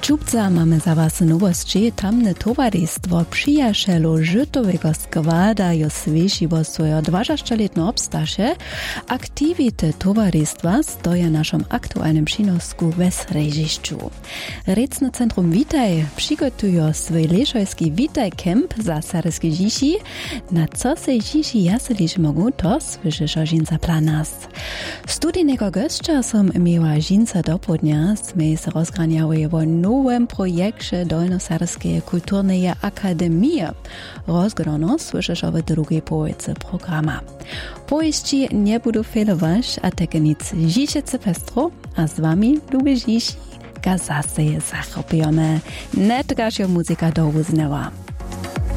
Čupca mamy za was nowości. Tamne towarzystwo przyjacielu Żytowego składa jo swysiło swoje 20-letne obstasze. Aktywity towarzystwa stoją naszym aktualnym przynosku w Srežišću. Recne Centrum Witaj przygotują swój leszojski Witaj Camp za Saryski Žiši. Na co se Žiši jaselić mogą, to słyszysz o Žinca Planas. Studijnego gościa som miała Žinca do południa. Sme se rozgraniały o nowym projekcie Dolnosaryskiej Kulturnej Akademii. Rozgodono słyszysz o drugiej połowie programa. Powieści nie budu failować, a tak nic Žišice pestro, a z wami lubię Žiši. Ga zase zachopujemy. Netkašo muzyka do uznała.